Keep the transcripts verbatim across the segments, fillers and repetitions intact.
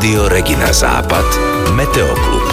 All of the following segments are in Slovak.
Rádio Regina Západ, Meteoklub.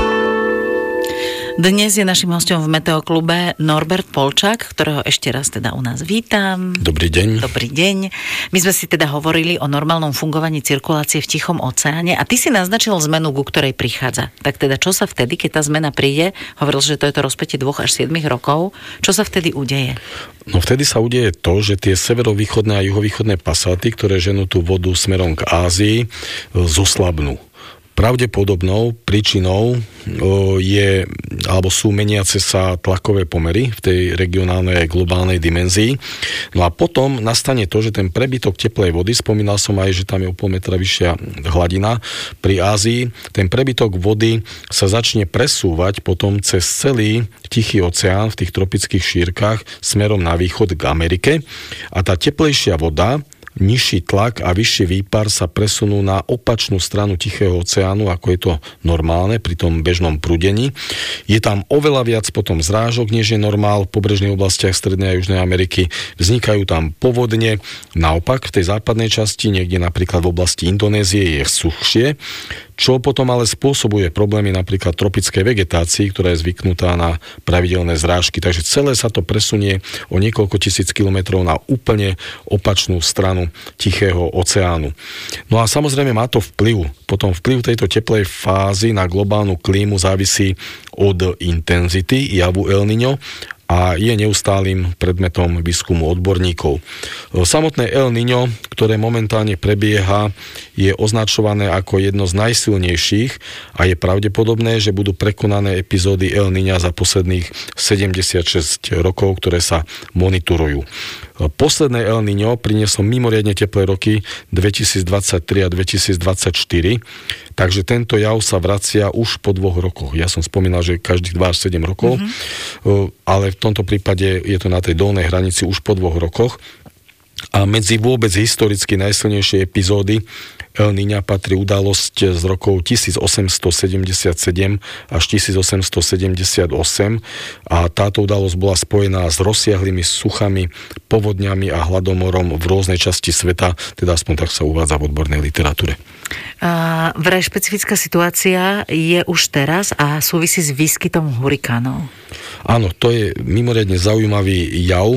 Dnes je našim hosťom v Meteoklube Norbert Polčák, ktorého ešte raz teda u nás vítam. Dobrý deň. Dobrý deň. My sme si teda hovorili o normálnom fungovaní cirkulácie v Tichom oceáne a ty si naznačil zmenu, ku ktorej prichádza. Tak teda čo sa vtedy, keď tá zmena príde, hovoril, že to je to rozpätie dvoch až siedmich rokov, čo sa vtedy udeje? No vtedy sa udeje to, že tie severovýchodné a juhovýchodné pasáty, ktoré ženú tú vodu smerom k Ázii, zoslabnú. Pravdepodobnou príčinou je, alebo sú meniace sa tlakové pomery v tej regionálnej a globálnej dimenzii. No a potom nastane to, že ten prebytok teplej vody, spomínal som aj, že tam je o pol metra vyššia hladina pri Ázii, ten prebytok vody sa začne presúvať potom cez celý Tichý oceán v tých tropických šírkach smerom na východ k Amerike a tá teplejšia voda, nižší tlak a vyšší výpar sa presunú na opačnú stranu Tichého oceánu, ako je to normálne pri tom bežnom prúdení. Je tam oveľa viac potom zrážok, než je normál v pobrežných oblastiach Strednej a Južnej Ameriky. Vznikajú tam povodne. Naopak, v tej západnej časti, niekde napríklad v oblasti Indonézie, je suchšie, čo potom ale spôsobuje problémy napríklad tropickej vegetácii, ktorá je zvyknutá na pravidelné zrážky. Takže celé sa to presunie o niekoľko tisíc kilometrov na úplne opačnú stranu Tichého oceánu. No a samozrejme má to vplyv. Potom vplyv tejto teplej fázy na globálnu klímu závisí od intenzity javu El Niño a je neustálym predmetom výskumu odborníkov. Samotné El Niño, ktoré momentálne prebieha, je označované ako jedno z najsilnejších a je pravdepodobné, že budú prekonané epizódy El Niña za posledných sedemdesiatšesť rokov, ktoré sa monitorujú. Posledné El Niño prinieslo mimoriadne teplé roky dvetisícdvadsaťtri a dvetisícdvadsaťštyri, takže tento jav sa vracia už po dvoch rokoch. Ja som spomínal, že každých dva až sedem rokov, mm-hmm. ale v tomto prípade je to na tej dolnej hranici už po dvoch rokoch. A medzi vôbec historicky najsilnejšie epizódy El Niña patrí udalosť z rokov tisícosemstosedemdesiatsedem až tisícosemstosedemdesiatosem a táto udalosť bola spojená s rozsiahlymi suchami, povodňami a hladomorom v rôznej časti sveta, teda aspoň tak sa uvádza v odbornej literatúre. Uh, vraj špecifická situácia je už teraz a súvisí s výskytom hurikánov. Áno, to je mimoriadne zaujímavý jav.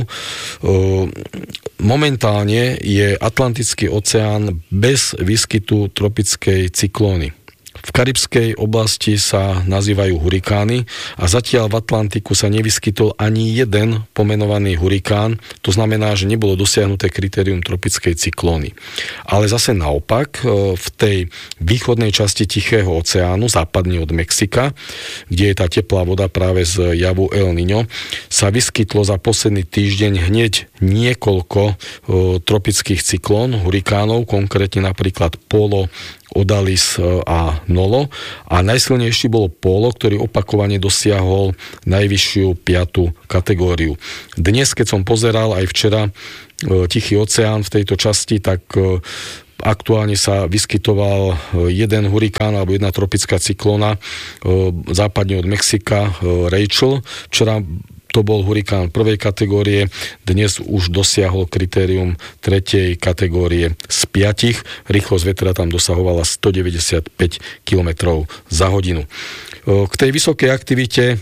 Momentálne je Atlantický oceán bez výskytu tropickej cyklóny. V karibskej oblasti sa nazývajú hurikány a zatiaľ v Atlantiku sa nevyskytol ani jeden pomenovaný hurikán, to znamená, že nebolo dosiahnuté kritérium tropickej cyklóny. Ale zase naopak, v tej východnej časti Tichého oceánu, západne od Mexika, kde je tá teplá voda práve z javu El Niño, sa vyskytlo za posledný týždeň hneď niekoľko tropických cyklón, hurikánov, konkrétne napríklad Polo, Odalis a Nolo a najsilnejší bolo Polo, ktorý opakovane dosiahol najvyššiu piatu kategóriu. Dnes, keď som pozeral aj včera Tichý oceán v tejto časti, tak aktuálne sa vyskytoval jeden hurikán alebo jedna tropická cyklóna západne od Mexika, Rachel. Včera to bol hurikán prvej kategórie, dnes už dosiahol kritérium tretej kategórie z piatich. Rýchlosť vetra tam dosahovala stodeväťdesiatpäť kilometrov za hodinu. K tej vysokej aktivite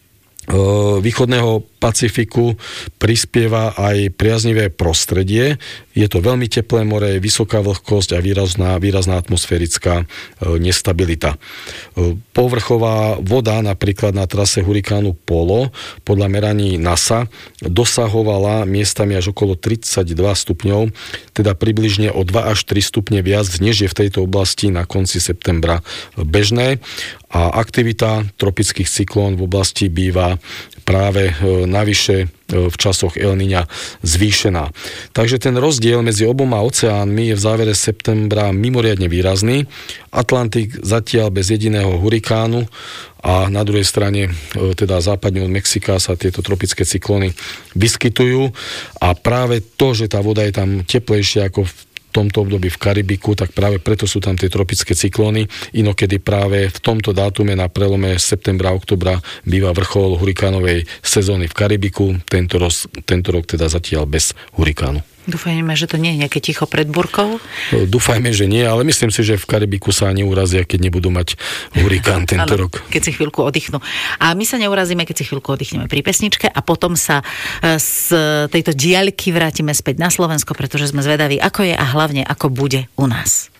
východného Pacifiku prispieva aj priaznivé prostredie. Je to veľmi teplé more, vysoká vlhkosť a výrazná, výrazná atmosférická nestabilita. Povrchová voda napríklad na trase hurikánu Polo podľa meraní NASA dosahovala miestami až okolo tridsaťdva stupňov, teda približne o dva až tri stupne viac, než je v tejto oblasti na konci septembra bežné. A aktivita tropických cyklón v oblasti býva práve navyše v časoch El Niña zvýšená. Takže ten rozdiel medzi oboma oceánmi je v závere septembra mimoriadne výrazný. Atlantik zatiaľ bez jediného hurikánu a na druhej strane, teda západne od Mexika, sa tieto tropické cyklóny vyskytujú a práve to, že tá voda je tam teplejšia ako v tomto období v Karibiku, tak práve preto sú tam tie tropické cyklóny. Inokedy práve v tomto dátume na prelome septembra a oktobra býva vrchol hurikánovej sezóny v Karibiku, tento, roz, tento rok teda zatiaľ bez hurikánu. Dúfajme, že to nie je nejaké ticho pred búrkou. Dúfajme, že nie, ale myslím si, že v Karibiku sa neurazia, keď nebudú mať hurikán tento ano, rok. Keď si chvíľku oddychnú. A my sa neurazíme, keď si chvíľku oddychneme pri pesničke a potom sa z tejto diaľky vrátime späť na Slovensko, pretože sme zvedaví, ako je a hlavne ako bude u nás.